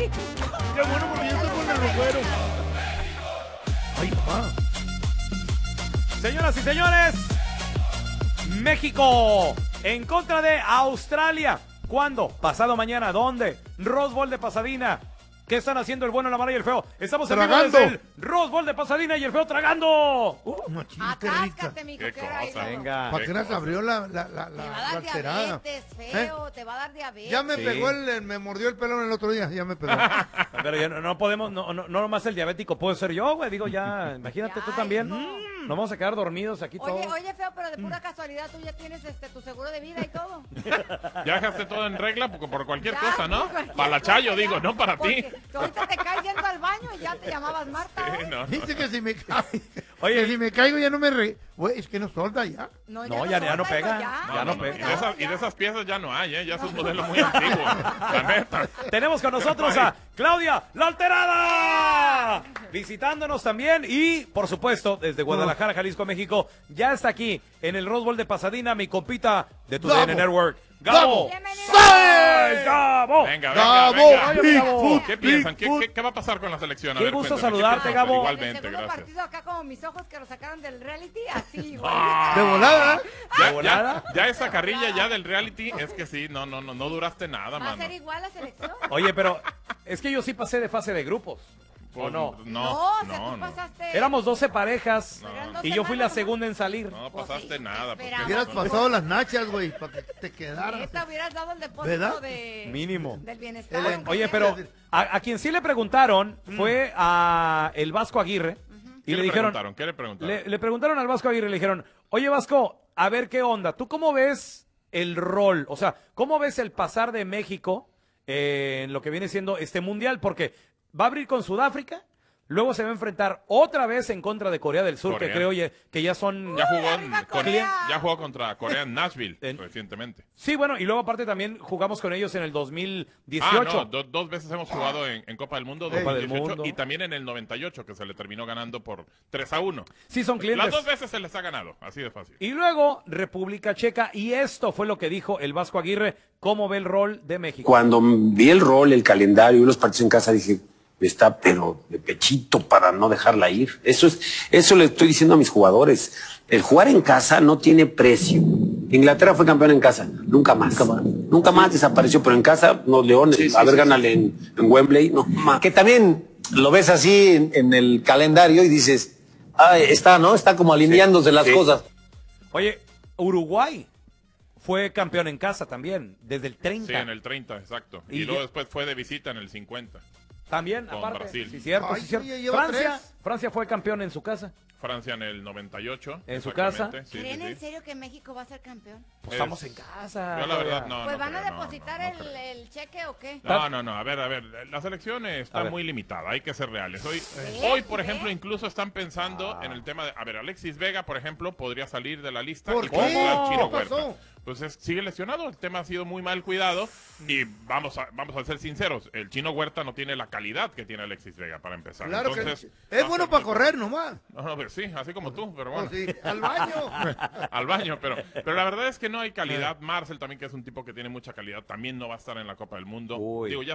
Qué bueno, porque yo estoy con el Rugüero. Ay, papá. Señoras y señores, México en contra de Australia. ¿Cuándo? Pasado mañana. ¿Dónde? Rose Bowl de Pasadena. ¿Qué están haciendo el bueno, la mala y el feo? Estamos en vivo Tragando. desde el Rose Bowl de Pasadena y el feo tragando. Machín, qué rica. Atáscate, mijo. Qué ¿qué hora es? cosa. Venga. ¿Para qué nos abrió la Te va a dar alterada? diabetes, feo. Te va a dar diabetes. Ya me Sí. pegó me mordió el pelón el otro día, ya me pegó. Pero ya no podemos, no nomás el diabético puedo ser yo, güey. Digo, ya, imagínate Ya, tú también. hijo. Nos vamos a quedar dormidos aquí Oye, todos. oye, feo, pero de pura casualidad tú ya tienes tu seguro de vida y todo. Ya dejaste todo en regla por cualquier Ya, cosa, ¿no? por cualquier Para la cosa, Chayo, ya. digo, no para ti. Porque tú ahorita te caes yendo al baño y ya te llamabas Marta. Sí, ¿eh? no, no. Dice que si me caigo, Oye. que si me caigo ya no me re... Güey, es que no solta ya. No, ya no solta, pega. hijo, Ya no Y pega. de esas piezas ya no hay, ¿eh? Ya es un modelo muy antiguo. La neta. Tenemos con nosotros a Claudia La Alterada, visitándonos también y, por supuesto, desde Guadalajara, Jalisco, México, ya está aquí en el Rose Bowl de Pasadena, mi compita de tu Gabo. DN Network, Gabo. Bienvenido. ¡Sí! ¡Gabo! Venga, Gabo, venga, venga. Bigfoot, ¿Qué piensan? Bigfoot. ¿Qué va a pasar con la selección? A Qué ver, gusto cuéntame, ¿qué saludarte, piensan? Gabo. El Igualmente, segundo gracias. partido acá como mis ojos que lo sacaron del reality, así, igual. De volada, ¿eh? ¿De volada? Ya esa carrilla ya del reality es que sí, no duraste nada, Va a mano. ser igual la selección. Oye, pero es que yo sí pasé de fase de grupos. ¿O Pues, no? o sea, tú pasaste. Éramos 12 parejas Eran dos y yo fui la semanas, segunda en salir. No Pues pasaste sí, nada. porque- esperamos. Hubieras pasado las nachas, güey, para que te quedaras. Neta, hubieras dado el depósito ¿Verdad? de... Mínimo. Del bienestar. El- aunque Oye, sea. pero a quien sí le preguntaron fue a el Vasco Aguirre y ¿Qué le dijeron, preguntaron? ¿Qué le preguntaron? le preguntaron al Vasco Aguirre, le dijeron, oye Vasco, a ver qué onda, ¿tú cómo ves el rol? O sea, ¿cómo ves el pasar de México en lo que viene siendo este mundial? Porque va a abrir con Sudáfrica, luego se va a enfrentar otra vez en contra de Corea del Sur, Corea. que creo que ya son... Ya jugó, ¡Arriba, Corea! ya jugó contra Corea en Nashville En- recientemente. Sí, bueno, y luego aparte también jugamos con ellos en el 2018. Ah, no, dos veces hemos jugado en Copa del Mundo, Copa del 2018, Mundo. y también en el 98, que se le terminó ganando por 3-1. Sí, son clientes. Las dos veces se les ha ganado, así de fácil. Y luego República Checa, y esto fue lo que dijo el Vasco Aguirre, cómo ve el rol de México. Cuando vi el rol, el calendario y los partidos en casa, dije, está pero de pechito para no dejarla ir. Eso le estoy diciendo a mis jugadores. El jugar en casa no tiene precio. Inglaterra fue campeón en casa, nunca más. Nunca más desapareció, pero en casa, los Leones, a ver, gánale en Wembley, no más. Que también lo ves así en el calendario y dices, está, ¿no? Está como alineándose las cosas. Oye, Uruguay fue campeón en casa también, desde el 30. Sí, en el 30, exacto. Y Y, luego ya- después fue de visita en el 50. También, con aparte. Brasil. Sí, cierto, Ay, sí, cierto. oye, lleva Francia, 3. Francia fue campeón en su casa. Francia en el 98. En su exactamente. casa. Sí, ¿Creen sí, en sí. serio que México va a ser campeón? Pues estamos en casa. Yo la verdad Claudia. no. Pues no van a creo, no, depositar no, no creo. el cheque o qué. No, a ver, la selección A está ver. muy limitada, hay que ser reales. Hoy, por ¿Eh? ejemplo, incluso están pensando en el tema de, a ver, Alexis Vega, por ejemplo, podría salir de la lista ¿Por y qué? puede entrar ¿Cómo? Chino ¿Qué pasó? Huerta. Pues sigue lesionado, el tema ha sido muy mal cuidado y vamos a ser sinceros, el Chino Huerta no tiene la calidad que tiene Alexis Vega para empezar. Claro Entonces, que es va a bueno ser para muy- correr nomás. No, pero sí, así como tú, pero Oh, bueno. sí, al baño. Al baño, pero la verdad es que no hay calidad. Marcel también, que es un tipo que tiene mucha calidad, también no va a estar en la Copa del Mundo. Uy. Digo, ya